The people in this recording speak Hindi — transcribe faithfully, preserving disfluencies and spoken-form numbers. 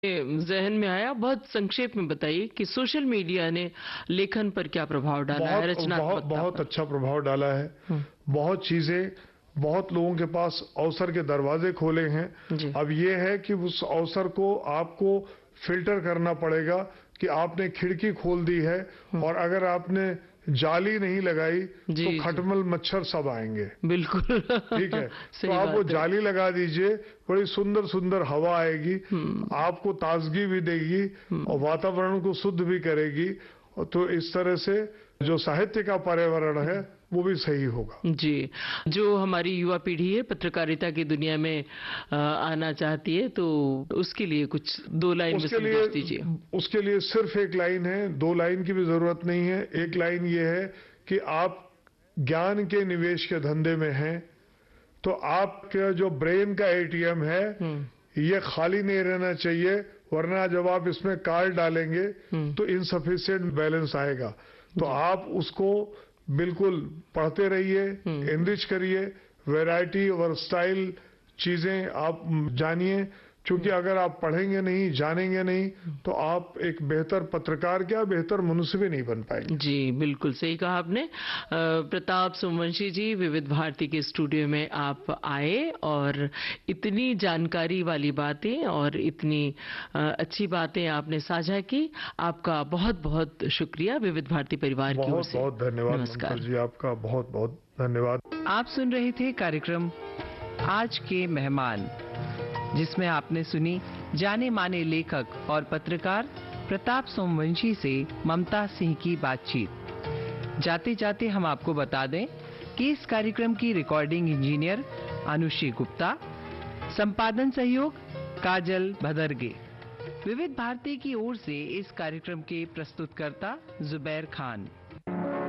ज़हन में आया, बहुत संक्षेप में बताइए कि सोशल मीडिया ने लेखन पर क्या प्रभाव डाला है, बहुत बहुत रचनात्मकता बहुत पर? अच्छा प्रभाव डाला है। हम्म, बहुत चीजें, बहुत लोगों के पास अवसर के दरवाजे खोले हैं। जी अब ये है कि उस अवसर को आपको फिल्टर करना पड़ेगा कि आपने खिड़की खोल दी है हम्म, और अगर आपने जाली नहीं लगाई जी तो जी खटमल मच्छर सब आएंगे। बिल्कुल ठीक है, तो सही आप वो बात है। जाली लगा दीजिए, बड़ी सुंदर सुंदर हवा आएगी, हम्म आपको ताजगी भी देगी और हम्म वातावरण को शुद्ध भी करेगी। और तो इस तरह से जो साहित्य का पर्यावरण है वो भी सही होगा। जी, जो हमारी युवा पीढ़ी है पत्रकारिता की दुनिया में अ, आना चाहती है, तो उसके लिए कुछ दो लाइन में उसके लिए संदेश दीजिए। उसके लिए सिर्फ एक लाइन है, दो लाइन की भी जरूरत नहीं है। एक लाइन ये है कि आप ज्ञान के निवेश के धंधे में हैं तो आपका जो ब्रेन का एटीएम है हम्म ये खाली नहीं रहना चाहिए, वरना जब आप इसमें कार्ड डालेंगे हम्म तो इनसफिशिएंट बैलेंस आएगा। तो जी आप उसको बिल्कुल पढ़ते रहिए, हम्म एनरिच करिए, वैरायटी और स्टाइल चीजें आप जानिए, क्योंकि अगर आप पढ़ेंगे नहीं, जानेंगे नहीं तो आप एक बेहतर पत्रकार क्या, बेहतर मनुष्य भी नहीं बन पाएंगे। जी, बिल्कुल सही कहा आपने। अ, प्रताप सोमवंशी जी, विविध भारती के स्टूडियो में आप आए और इतनी जानकारी वाली बातें और इतनी अ, अच्छी बातें आपने साझा की। आपका बहुत बहुत शुक्रिया विविध भारती परिवार की ओर बहुत से। बहुत धन्यवाद ममता नमस्कार। जी, आपका बहुत बहुत धन्यवाद। आप सुन रहे थे कार्यक्रम आज के मेहमान, जिसमें आपने सुनी जाने माने लेखक और पत्रकार प्रताप सोमवंशी से ममता सिंह की बातचीत। जाते जाते हम आपको बता दें कि इस कार्यक्रम की रिकॉर्डिंग इंजीनियर अनुश्री गुप्ता, संपादन सहयोग काजल भदरगे। विविध भारती की ओर से इस कार्यक्रम के प्रस्तुतकर्ता जुबैर खान।